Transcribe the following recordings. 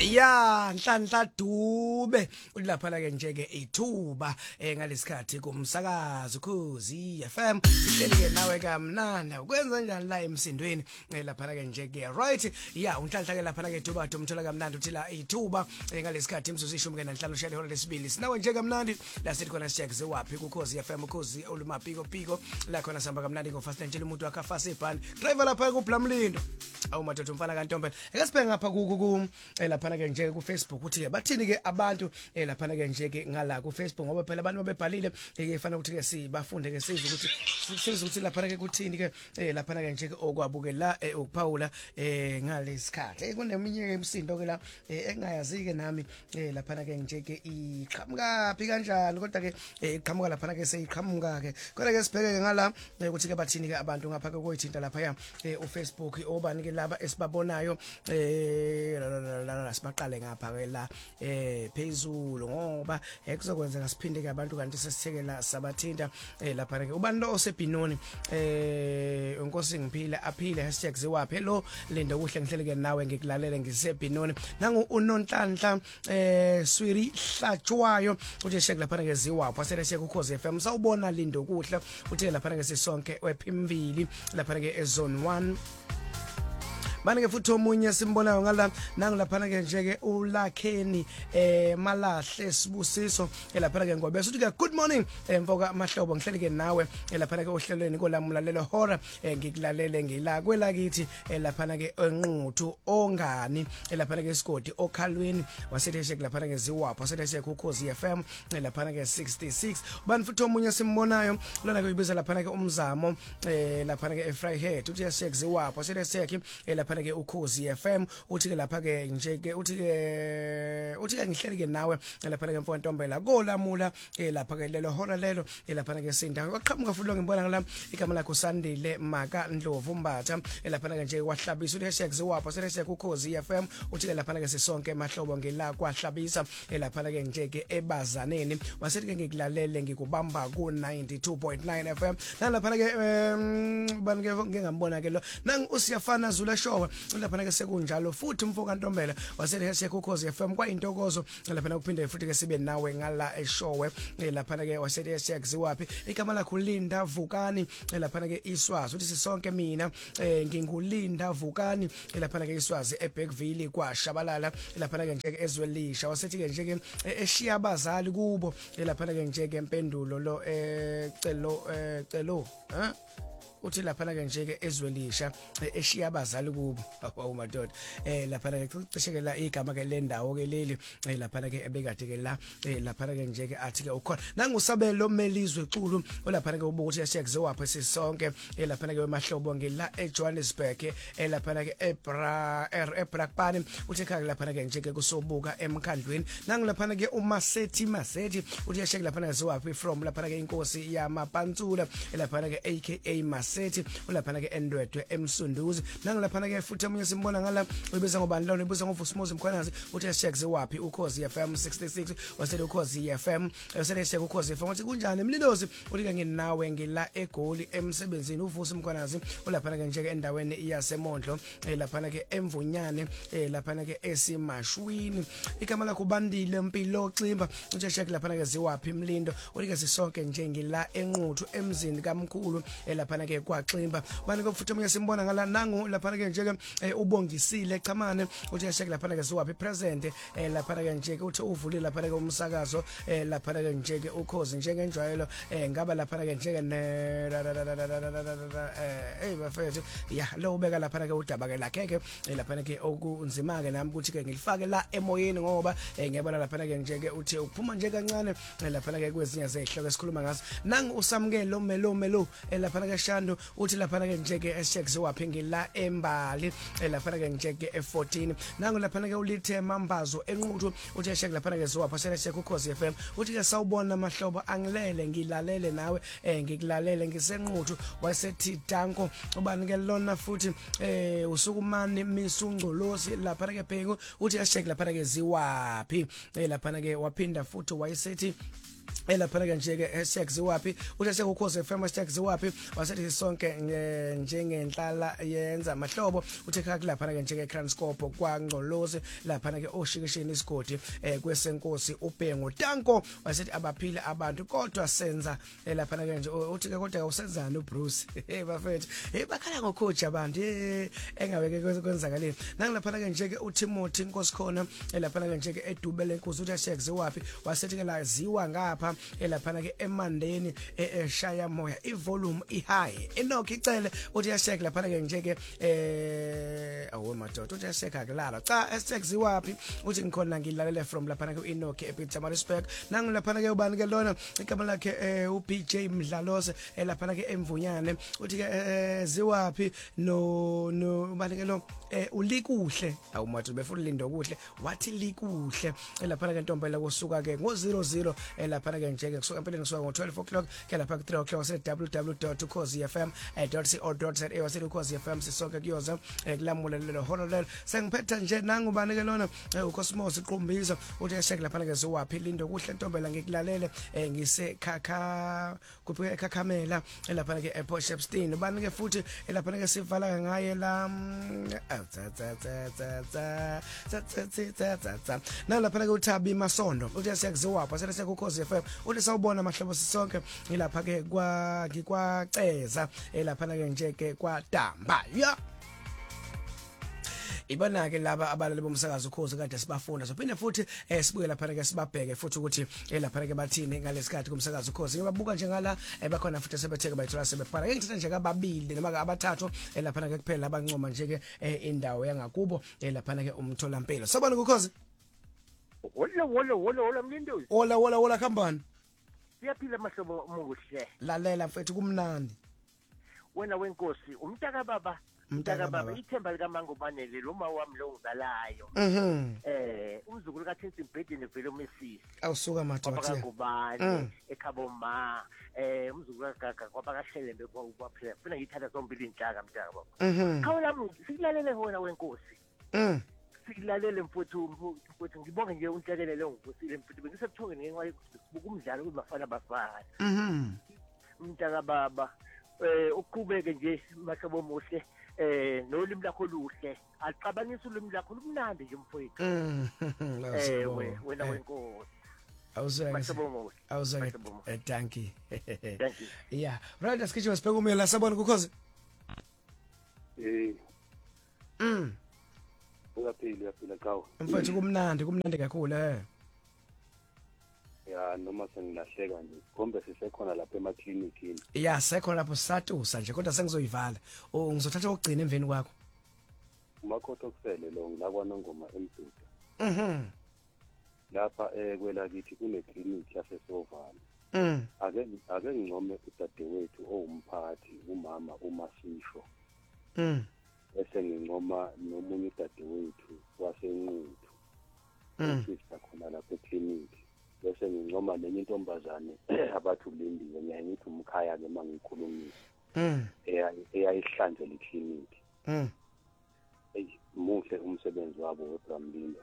Ya Nhlanhla Dube ulapha la ke nje ke ithuba ngalesikhathi kumsakazo Ukhozi FM sihleli ke nawe kamnana ukwenza njani la emsindweni lapha la ke nje ke right ya uNhlanhla ke lapha la ke ithuba umthola kamnandi uthi la ithuba ngalesikhathi imzuzu ishumi ke nanhlanu shade hora lesibili sinawe nje kamnandi la sithi khona sichekze wapi kuKhozi FM Ukhozi olumapiko piko la khona sihamba kamnandi ngofast entshela umuntu wakhe afase ibhani driver lapha kuBlamlindo awu madoda umfana kaNtombela ekasibheke ngapha ku lapha ke nje ku Facebook uthi ke bathini ke abantu lapha ke nje ke ngala ku Facebook ngoba phela abantu babebhalile efana ukuthi ke sibafunde ke sizwe ukuthi sizwe ukuthi lapha ke kuthini ke lapha ke nje ke okwabuke la ukuphawula ngalesikhathi kuneminye emsindo ke la engayazi ke nami lapha ke nje ke iqhamuka phi kanjani kodwa ke iqhamuka lapha ke seyiqhamuka ke kodwa ke sibheke ngala ukuthi ke bathini ke abantu ngapha ke koyithinta lapha ya uFacebook obani ke laba esibabonayo sibaqale ngapha ke la phezulu ngoba kuzokwenzeka siphinde ke abantu kanti sesithekela sabathinta lapha ke ubani lo osebhinoni unkosi ngiphila aphile #ziwaphi hello linda kuhle ngihlele ke nawe ngikulalele ngisebhinoni nangu uNonhlanhla Swiri Hlatshwayo uthi shek lapha ke ziwaphi asele shek uKhozi FM sawubona lindo kuhle uthi lapha ke sisonke wephimvili lapha ke ezone 1 Banike futhi omunye simbonayo ngala nangilapha ke nje ke uLakheni Malahle Sibusiso lapha ke ngobe uthi ke good morning mfoka mahlobo ngihleli ke nawe lapha ke ohlelweni kolamlalelo hora ngikulalele ngila kwelakithi lapha ke enquthu ongani lapha ke isigodi okhalweni wasethe lapha ke ziwapho wasethe kuKhozi FM lapha ke 66 ubani futhi omunye simbonayo lona ke uyibiza lapha ke umzamo lapha ke eFryhead uthi yasek ziwapho wasethe lapha ke uKhozi FM uthi ke lapha ke nje ke uthi ke ngihleli ke nawe lapha ke mfowethu Ntombela kolamula lapha ke lelo hora lelo lapha ke sinda kwaqhamuka futhi ngibona ngala igama lakho Sandile Maka Ndlovu Mbatha lapha ke nje kwahlabisa uthi #ziwapho sele kuKhozi FM uthi ke lapha ke sisonke mahlobo ngela kwahlabisa lapha ke nje ke ebazaneni wasithi ke ngikulalele ngikubamba ku 92.9 FM nalapha ke banike ngingambona ke lo nangu usiyafana Zula Show lapha ke sekunjalo futhi mfoka Ntombela wasele kuKhozi FM kwayintokozo lapha kuphinde futhi ke sibe nawe ngala eshowe lapha ke wasele ziwaphi igama lakho Linda Vukani lapha ke Iswazi uthi sisonke mina ngingulinda Vukani lapha ke Iswazi eBackville kwaShabalala lapha ke nje ezwelisha wasethi ke nje ke eshiya abazali kubo lapha ke nje ke impendulo lo celo uthi lapha ke nje ke ezwelisha eshiya abazali kubo awu madoda lapha ke kucishekela igama ke lendawo ke leli lapha ke ebekade ke la lapha ke nje ke athi ke ukhona nangusabelo melizwe xulu olapha ke ubukuthi yasekuziwapho sisonke lapha ke emahlobo ngela eJohannesburg lapha ke eBrakpan uthi khaya lapha ke nje ke kusobuka emkhandlweni nangilapha ke uMasethi uthi yashek lapha ke ziwaphi from lapha ke inkosi yamapantsula lapha ke aka Sethi ulapha ke endwedwe emsunduzi nangilapha ke futhi omunye simbona ngala ubiza ngobani lo ubiza ngoVusumuzi Mkhwanazi uthi #ziwaphi uKhozi FM 66 wasele uKhozi FM wasele uKhozi FM uthi kunjani Mlilozi uthi ke nginawe ngila eGoli emsebenzini uVusi Mkhwanazi ulapha ke nje ke endaweni yaseMondlo lapha ke emvunyane lapha ke esimashwini igama lakho Bandile Mpilo Ximba uthi lapha ke ziwaphi Mlindo uthi ke sisonke nje ngila enquthu emzini kaMkhulu lapha ke kwaXimba bani futhi omunye simbona ngala nangu lapha ke nje ke ubongisile Chamane uthi yashek lapha ke ziwaphi present lapha ke nje ke uthi uvulile lapha ke umsakazo lapha ke nje ke uKhozi nje ngenjwayelo ngaba lapha ke nje ke bafethu ya lo ubeka lapha ke udaba ke lakheke lapha ke okunzima ke nami ukuthi ke ngilifake la emoyeni ngoba ngiyabona lapha ke nje ke uthi uphuma nje kancane lapha ke kwezinye zehloko esikhuluma ngazo nangu usamukelo melo lapha ke Shando uthi lapha ke nje ke #ziwaphi ngila embali lapha ke nje ke e14 nangu lapha ke ulithe mambazo enquthu uthi lapha ke ziwaphi sele kuKhozi FM uthi ke sawubona mahlobo angilele ngilalele nawe ngikulalele ngisenquthu wasethi Danko ubani ke lona futhi usukumani misungcolosi lapha ke Bhengu uthi lapha ke ziwaphi lapha ke waphinda futhi wayesethi lapha ke nje ke #ziwaphi uthi sekuKhozi FM #ziwaphi wasethi sisonke njengenhlala yenza mahlobo uthe khaki lapha ke njenge Kranscope kwangqolozi lapha ke oshikishini isigodi kwesenkosi ubhengo Tanko wasethi abaphile abantu kodwa senza lapha ke nje uthi ke kodwa usenzani uBruce bafethu bakhala ngocoach abantu engabeke kwenzakaleni nangilapha ke nje ke uTimothy Nkosikhona lapha ke nje ke edubele inkosi uthi ashekze wapi wasethi ke laziwa ngapha lapha ke eMandeni eshaya moya ivolume ihigh Enoch icele uthi yashek lapha ke nje ke awu madoda uthi yashek akulala cha ashekze wapi uthi ngikhona ngilalele from lapha ke Enoch ePietermaritzburg nangilapha ke ubani ke lona igama lakhe uBJ Mdlalose lapha ke emvunyane uthi ke ziwapi no ubani ke lo ulikuhle awu madoda befuna lindo kuhle wathi likuhle lapha ke ntombela kusuka ke ngo00 lapha ke nje ke kusuka empeleni kusuka ngo12 o'clock ke lapha ku3 o'clock se www.ukhozifm.co.za wasele ukhozifm sisonke kuyoza kulamula lelo hololelo sengiphetha nje nangubani ke lona uCosmos iqumbizo uthi yashek lapha ke ziwapi lindo kuhle ntombela ngikulalele ngisekhakha kuphi ekhakhamela lapha ke ePortshepstone ubani ke futhi lapha ke sivala ngaye la nalapha ke uThabi Masondo uthi siyakuziwapha sele sekukhozi FM uthi sawubona mahlobo sisonke ngilapha ke ngikwaceza lapha ke nje ke kwaDamba ya ibona ke laba abalali bomsakazo ukhozi kade sibafunda sophinde futhi sibuye lapha ke sibabheke futhi ukuthi lapha ke bathini ngalesikhathi kumsakazo ukhozi ngibabuka nje ngala bakhona futhi sebetheke bayithola sebephala ngithatha nje kababili noma ke abathathu lapha ke kuphela abancoma nje ke indawo yangakubo lapha ke umtholampilo sabona ukhozi Hola Mlindozi. Hola khambani. Siyaphila mahlobo muhle. Lalela mfethu kumnandi. Wena wenkosi umntaka baba ithemba lika Mangobanele lo ma wami lo ngizalayo. Umzukulu kaThensi Mbhedeni vele uMesisi. Awusuka madoda. Ngubani eKhaboma umzukulu kaGaga kwabakaHlelembe kwaphela. Funa ngithatha zombili inhlaka mntaka baba. Khawula silalele wena wenkosi. Silalele mfuthu ngibonge nje unhlekelele ngivusile mfuthu bengisebuthongeni ngenxa yokubuka umdlalo kubafana bafana mntaka baba uqhubeke nje mahlobo muhle nolimi lakho luhle aliqabanisa ulimi lakho lumnandi nje mfowethu wena wenkosi awuzake thank you yeah right asikho sibheka umela sabona ukhozi uyaphila kawo mfethu kumnandi kakhulu ya noma sengilahleka nje kombe sisekhona lapha emaklinikini ya sekhona lapho satusa nje kodwa sengizoyivala ngizothatha ukugcina emveni kwakho umakhotho kusele lo ngilakwa nongoma emduda lapha kwelakithi kune clinic yaseSovala ake ngicome udadewethu owumphathi umama uMasisho bese ngincoma nomunye udadewethu wasenquthu sister khona lapha eclinic bese ngincoma nenye intombazane abathu lindiwe ngiyayithi umkhaya ke mangikhulumisa eyayihlanzela iclinic muhle umsebenzi wabo weBramlindo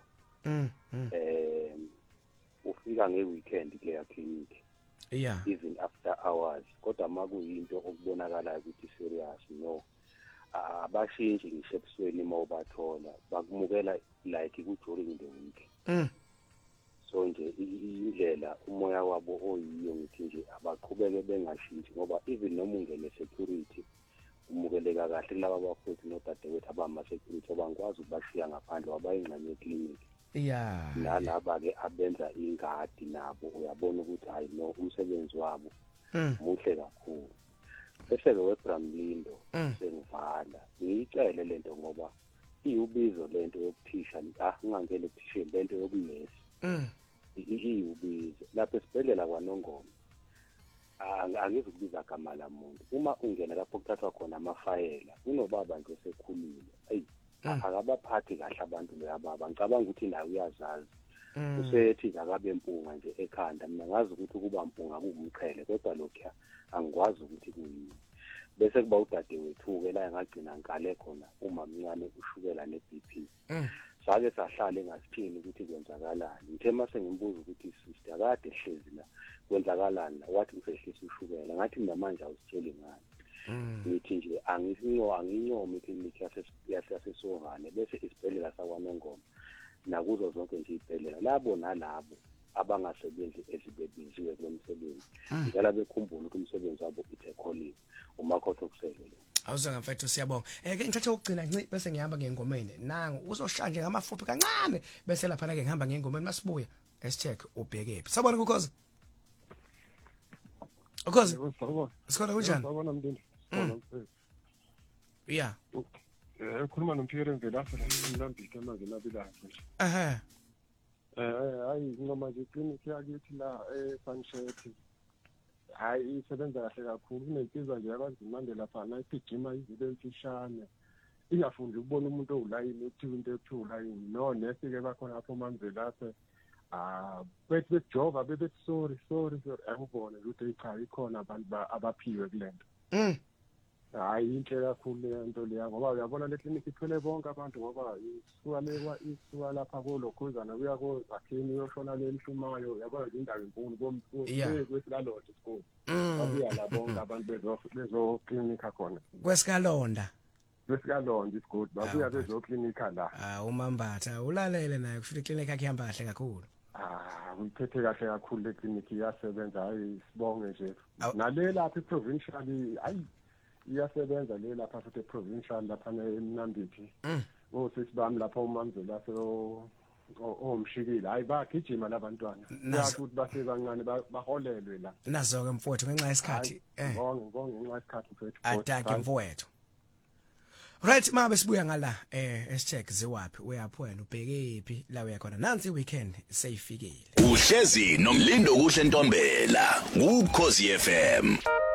ufika ngeweekend ke clinic even after hours kodwa makuyinto okubonakala ukuthi serious no abashintshi ngisho ebusweni mawubathola bakumukela like ku during the week so nje indlela umoya wabo oyiyo ngithi nje abaqhubeke bengashintshi ngoba even noma ungene security umukeleka kahle laba bafowethu nodadewethu abama security abangikwazi ukubashiya ngaphandle wabayingxanye eclinic nalaba ke abenza ingadi nabo uyabona ukuthi hayi no umsebenzi wabo muhle kakhulu bese ke weBramlindo sengivala ngiyicele lento ngoba iyubizo lento yokuthisha ngingangele ukuthisheni lento yokunesi iyubizo lapha esibhedlela kwaNongoma angizukubiza igama lamuntu uma ungena lapho kuthathwa khona amafayela unobaba nje osekhulile akabaphathi kahle abantu leyababa ngicabanga ukuthi naye uyazazi usethi akabe impunga nje ekhanda mina ngazi ukuthi kuba impunga kungumqhele kodwa lokho angikwazi ukuthi kuyini bese kuba udadewethu ke la engagcina ngikale khona uma mncane ushukela neBP sake sahlala engasithini ukuthi kwenzakalani ngithe mase ngimbuza ukuthi sister kade hlezi la kwenzakalani wathi ngisehlisa ushukela ngathi mina manje awusitsheli ngani ngithi nje angincome iklinikhi yasesongane bese isibhedlela sakwaNongoma nakuzo zonke nje izibhedlela labo nalabo abangasebenzi ezibebiziwe kulomsebenzi ngicela bekhumbule ukuthi umsebenzi wabo ithekholini umakhotho kusekele awuzange mfethu siyabonga ke ngithatha ukugcina nci bese ngihamba ngengomeni nangu uzoshanje ngamafuphi kancane bese lapha ke ngihamba ngengomeni masibuya #ubheke phi sabona ukhoza sikona kunjani sabona mndeni yeah ukhuluma noMphiri Mvelaphi eMlambiki manje nabilapho hayi noma nje iklinikhi yakithi la eSunshine hayi isebenza kahle kakhulu kunensizwa nje yabanzimande lapha nayigijima izibe emfishane ingafundi ukubona umuntu owulayini ukuthiwa into ekulayini no nesi ke bakhona lapho uMamvelaphi bethi bejova bethi sorry akubone ukuthi cha ikhona abantu abaphiwe kulento hayi inhle kakhulu lento leya ngoba uyabona le clinic ithwele bonke abantu ngoba isuka lapha kolokhuzana kuya koZakhini uyoshona le Mhlumayo yabona indawo enkulu kweSikalonda isikole babuya la bonke abantu bezo clinic khona kweSikalonda isikole babuya bezo clinic la uMambatha ulalele naye kusho iclinic yakhe ihamba kahle kakhulu uyiphethe kahle kakhulu le clinic iyasebenza hayi sibonge nje nale lapha iprovincial hayi iyasebenza le lapha futhi provincial lapha eMnambithi osisi bami lapha uMamvelaphi omshikile hayi bagijima labantwana ukuthi basebancane baholelwe la nazo ke mfowethu ngenxa yesikhathi ngonge ngenxa yesikhathi mfowethu atake mfowethu right mabe sibuya ngala #ziwaphi uyaphi wena ubhekephi la uyakhona nansi weekend seyifikile uhlezi nomlindo kuhle Ntombela ku Khosi FM